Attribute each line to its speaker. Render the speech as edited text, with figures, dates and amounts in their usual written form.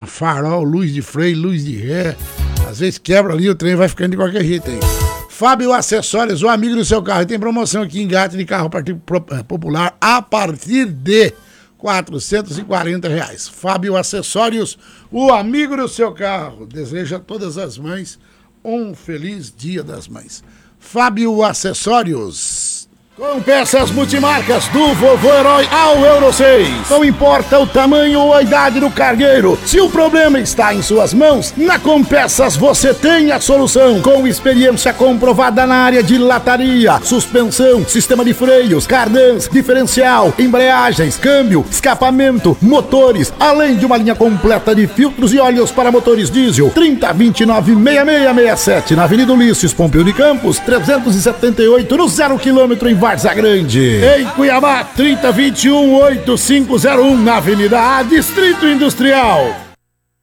Speaker 1: farol, luz de freio, luz de ré. Às vezes quebra ali, o trem vai ficando de qualquer jeito aí. Fábio Acessórios, o amigo do seu carro. Tem promoção aqui em Engate de carro popular a partir de R$440. Fábio Acessórios, o amigo do seu carro. Deseja a todas as mães um feliz Dia das Mães. Fábio Acessórios. Com peças multimarcas do Vovô Herói ao Euro 6. Não importa o tamanho ou a idade do cargueiro, se o problema está em suas mãos, na Compeças você tem a solução. Com experiência comprovada na área de lataria, suspensão, sistema de freios, cardãs, diferencial, embreagens, câmbio, escapamento, motores, além de uma linha completa de filtros e óleos para motores diesel. 3029-6667 na Avenida Ulisses Pompeu de Campos, 378 no 0 km em Várzea Grande. Em Cuiabá, 3021-8501 na Avenida A, Distrito Industrial.